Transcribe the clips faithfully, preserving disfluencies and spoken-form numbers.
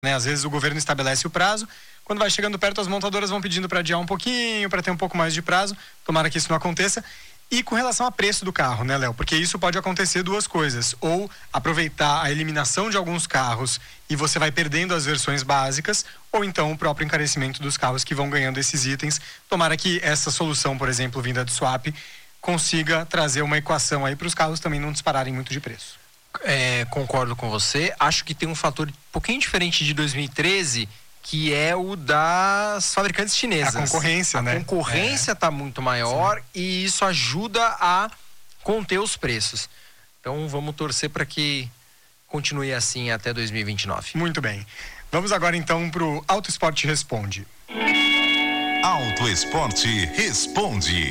né? Às vezes o governo estabelece o prazo, quando vai chegando perto as montadoras vão pedindo para adiar um pouquinho, para ter um pouco mais de prazo. Tomara que isso não aconteça. E com relação ao preço do carro, né, Léo? Porque isso pode acontecer duas coisas. Ou aproveitar a eliminação de alguns carros e você vai perdendo as versões básicas, ou então o próprio encarecimento dos carros que vão ganhando esses itens. Tomara que essa solução, por exemplo, vinda de swap, consiga trazer uma equação aí para os carros também não dispararem muito de preço. É, concordo com você. Acho que tem um fator um pouquinho diferente de dois mil e treze, que é o das fabricantes chinesas. A concorrência, a né? A concorrência está é. muito maior. Sim. E isso ajuda a conter os preços. Então vamos torcer para que continue assim até dois mil e vinte e nove. Muito bem. Vamos agora então para o Auto Esporte Responde. Auto Esporte Responde.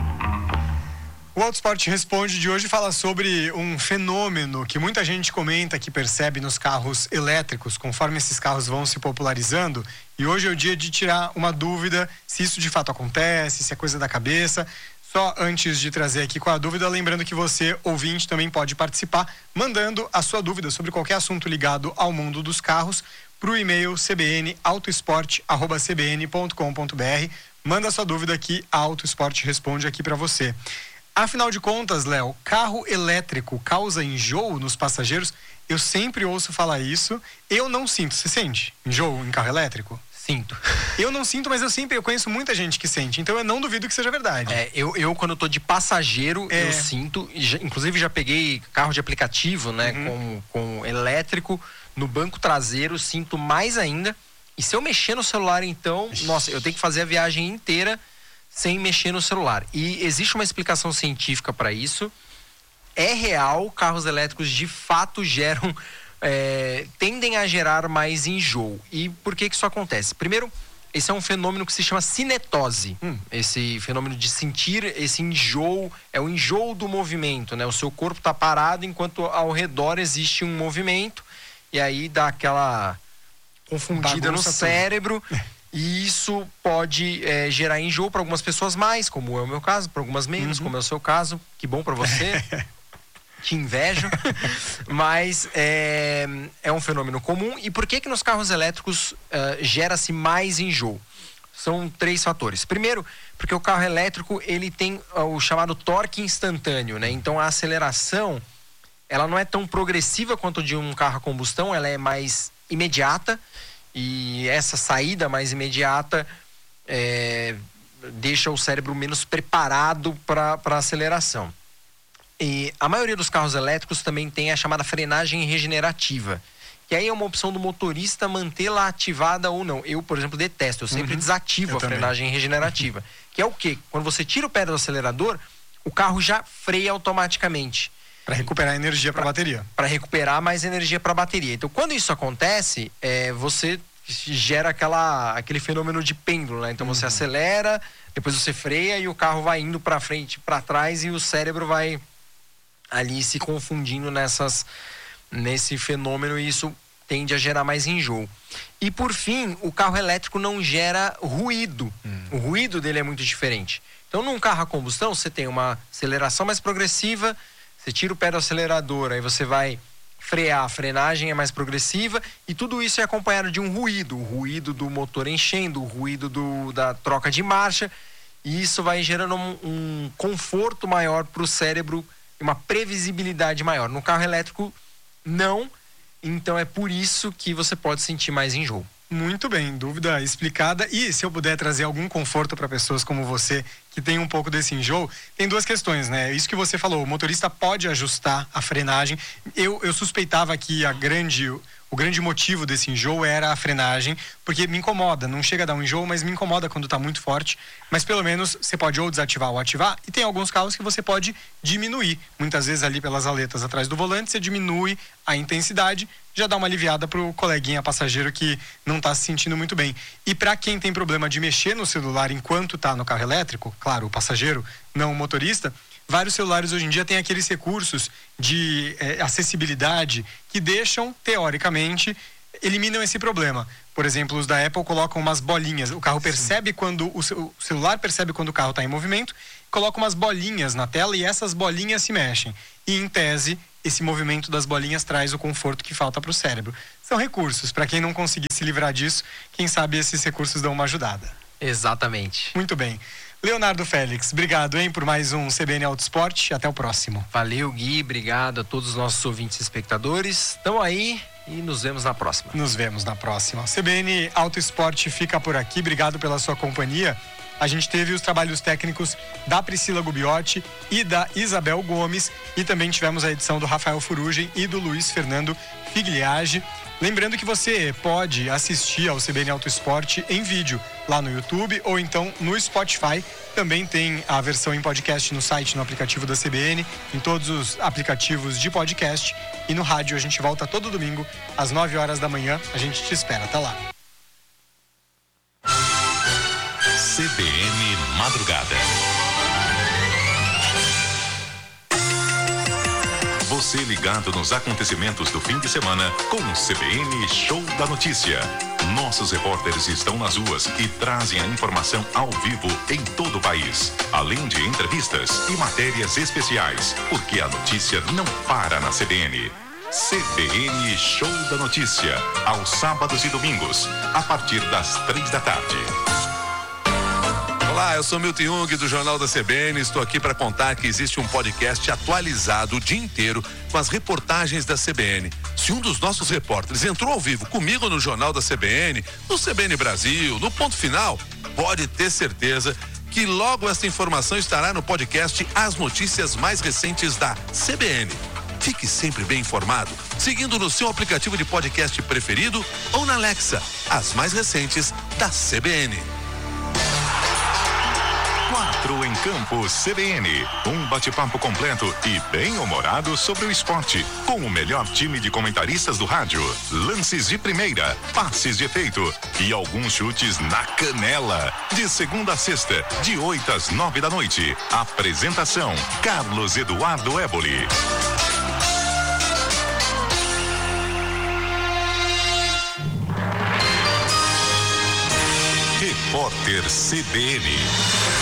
O Auto Esporte Responde de hoje fala sobre um fenômeno que muita gente comenta que percebe nos carros elétricos, conforme esses carros vão se popularizando. E hoje é o dia de tirar uma dúvida se isso de fato acontece, se é coisa da cabeça. Só antes de trazer aqui com a dúvida, lembrando que você, ouvinte, também pode participar, mandando a sua dúvida sobre qualquer assunto ligado ao mundo dos carros para o e-mail c b n autoesporte arroba c b n ponto com ponto b r. Manda a sua dúvida aqui, a Auto Esporte responde aqui para você. Afinal de contas, Léo, carro elétrico causa enjoo nos passageiros? Eu sempre ouço falar isso. Eu não sinto. Você sente enjoo em carro elétrico? Sinto. Eu não sinto, mas eu sempre eu conheço muita gente que sente. Então eu não duvido que seja verdade. É, eu, eu quando eu tô de passageiro, é. eu sinto. Já, inclusive já peguei carro de aplicativo, né? Uhum. Com, com elétrico. No banco traseiro, sinto mais ainda. E se eu mexer no celular, então... Ixi. Nossa, eu tenho que fazer a viagem inteira sem mexer no celular. E existe uma explicação científica para isso. É real, carros elétricos de fato geram, é, tendem a gerar mais enjoo. E por que que isso acontece? Primeiro, esse é um fenômeno que se chama cinetose. Hum. Esse fenômeno de sentir esse enjoo, é o enjoo do movimento, né? O seu corpo está parado enquanto ao redor existe um movimento e aí dá aquela confundida no cérebro. E isso pode é, gerar enjoo para algumas pessoas mais, como é o meu caso, para algumas menos, uhum. como é o seu caso. Que bom para você. Te invejo. Mas é, é um fenômeno comum. E por que que nos carros elétricos uh, gera-se mais enjoo? São três fatores. Primeiro, porque o carro elétrico ele tem uh, o chamado torque instantâneo, né? Então a aceleração ela não é tão progressiva quanto de um carro a combustão, ela é mais imediata. E essa saída mais imediata é, deixa o cérebro menos preparado para a aceleração. E a maioria dos carros elétricos também tem a chamada frenagem regenerativa, que aí é uma opção do motorista mantê-la ativada ou não. Eu, por exemplo, detesto, eu sempre uhum. desativo eu a também. frenagem regenerativa. Que é o quê? Quando você tira o pé do acelerador, o carro já freia automaticamente. Para recuperar energia para a bateria. Para recuperar mais energia para a bateria. Então, quando isso acontece, é, você gera aquela, aquele fenômeno de pêndulo, né? Então, uhum. você acelera, depois você freia e o carro vai indo para frente, para trás e o cérebro vai ali se confundindo nessas, nesse fenômeno e isso tende a gerar mais enjoo. E, por fim, o carro elétrico não gera ruído. Uhum. O ruído dele é muito diferente. Então, num carro a combustão, você tem uma aceleração mais progressiva. Você tira o pé do acelerador, aí você vai frear, a frenagem é mais progressiva e tudo isso é acompanhado de um ruído, o ruído do motor enchendo, o ruído do, da troca de marcha, e isso vai gerando um, um conforto maior para o cérebro, uma previsibilidade maior. No carro elétrico, não, então é por isso que você pode sentir mais enjoo. Muito bem, dúvida explicada. E se eu puder trazer algum conforto para pessoas como você que tem um pouco desse enjoo, tem duas questões, né? Isso que você falou, o motorista pode ajustar a frenagem. Eu, eu suspeitava que a grande, o grande motivo desse enjoo era a frenagem, porque me incomoda, não chega a dar um enjoo, mas me incomoda quando está muito forte. Mas pelo menos você pode ou desativar ou ativar, e tem alguns carros que você pode diminuir. Muitas vezes ali pelas aletas atrás do volante, você diminui a intensidade, já dá uma aliviada pro coleguinha passageiro que não está se sentindo muito bem. E para quem tem problema de mexer no celular enquanto está no carro elétrico, claro, o passageiro, não o motorista, vários celulares hoje em dia têm aqueles recursos de é, acessibilidade que deixam, teoricamente, eliminam esse problema. Por exemplo, os da Apple colocam umas bolinhas. O carro percebe quando o, o celular percebe quando o carro está em movimento, coloca umas bolinhas na tela e essas bolinhas se mexem. E em tese, esse movimento das bolinhas traz o conforto que falta para o cérebro. São recursos. Para quem não conseguir se livrar disso, quem sabe esses recursos dão uma ajudada. Exatamente. Muito bem. Leonardo Félix, obrigado, hein, por mais um C B N Auto Esporte. Até o próximo. Valeu, Gui. Obrigado a todos os nossos ouvintes e espectadores. Estão aí e nos vemos na próxima. Nos vemos na próxima. C B N Auto Esporte fica por aqui. Obrigado pela sua companhia. A gente teve os trabalhos técnicos da Priscila Gubiotti e da Isabel Gomes e também tivemos a edição do Rafael Furugem e do Luiz Fernando Figliage. Lembrando que você pode assistir ao C B N Auto Esporte em vídeo lá no YouTube ou então no Spotify. Também tem a versão em podcast no site, no aplicativo da C B N, em todos os aplicativos de podcast. E no rádio a gente volta todo domingo às nove horas da manhã. A gente te espera, tá lá. C B N Madrugada. Você ligado nos acontecimentos do fim de semana com o C B N Show da Notícia. Nossos repórteres estão nas ruas e trazem a informação ao vivo em todo o país. Além de entrevistas e matérias especiais, porque a notícia não para na C B N. C B N Show da Notícia, aos sábados e domingos, a partir das três da tarde. Olá, eu sou Milton Jung do Jornal da C B N. Estou aqui para contar que existe um podcast atualizado o dia inteiro com as reportagens da C B N. Se um dos nossos repórteres entrou ao vivo comigo no Jornal da C B N, no C B N Brasil, no Ponto Final, pode ter certeza que logo essa informação estará no podcast As Notícias Mais Recentes da C B N. Fique sempre bem informado, seguindo no seu aplicativo de podcast preferido ou na Alexa, as mais recentes da C B N. Quatro em Campo C B N. Um bate-papo completo e bem-humorado sobre o esporte. Com o melhor time de comentaristas do rádio. Lances de primeira, passes de efeito e alguns chutes na canela. De segunda a sexta, de oito às nove da noite. Apresentação: Carlos Eduardo Éboli. Repórter C B N.